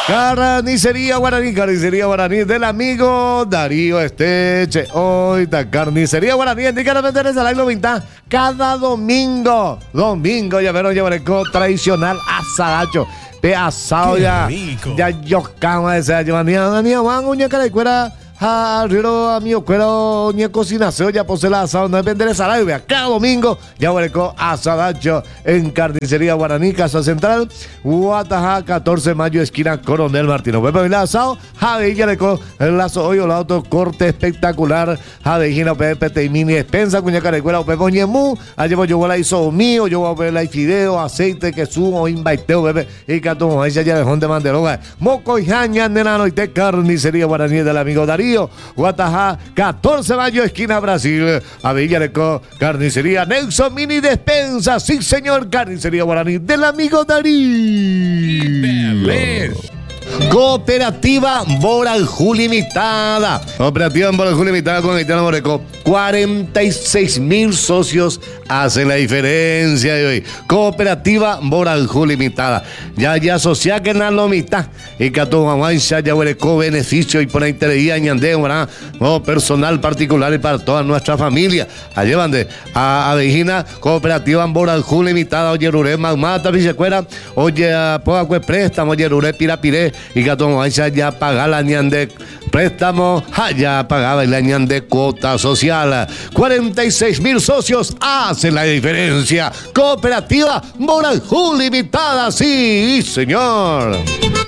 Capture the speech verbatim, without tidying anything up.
Carnicería Guaraní, carnicería Guaraní del amigo Darío Esteche. Hoy está carnicería Guaraní, indícame vender esa la mitad cada domingo. Domingo, ya verán, llevaré tradicional asadacho. Pe asado ya. Rico. Ya yo cama de esa llevanía. Ni van uña cara de cuera. Ah, río a mi cuero ni cocina se ya posee la asado, no es vender esa la cada domingo ya hueleco asadacho en carnicería Guaraní, Casa Central, Guatajá, catorce de mayo, esquina Coronel Martino. Pepe el asado, Javeilla leco, el lazo hoyo, el auto corte espectacular, Javejina, Pepe, Teimini, Despensa, Cuña Carecuela, Pepe Oñemú, allá voy yo la hizo mío, yo voy a ver la fideo, aceite, que sumo, invaiteo, Pepe, y catomo, ahí ya dejón de manderoga, Moco y Jaña, Nenano y te carnicería Guaraní del amigo Darío. Guatajá, catorce de mayo, esquina Brasil, Avillareco, carnicería Nelson Mini Despensa, sí señor, carnicería Guaraní del amigo Darío. Cooperativa Boranjú Limitada. Cooperativa Boranjú Limitada con Haitiano Moreco. cuarenta y seis mil socios hacen la diferencia de hoy. Cooperativa Boranjú Limitada. Ya ya asocia que en la mitad. Y que a tu mamá ya hueleco beneficio y por ahí te leía añandé, ¿verdad? No, personal particular y para toda nuestra familia. Allí van de a Avejina, Cooperativa Boranjú Limitada. Oye, Ruré, Magmata, Vicecuera. Oye, Poacue Préstamo, oye, Ruré, Pirapiré. Y que a tu mamá ya paga la ñande préstamo. Ya pagaba la ñande cuota social. cuarenta y seis mil socios hacen la diferencia. Cooperativa Boranjú Limitada, sí, señor.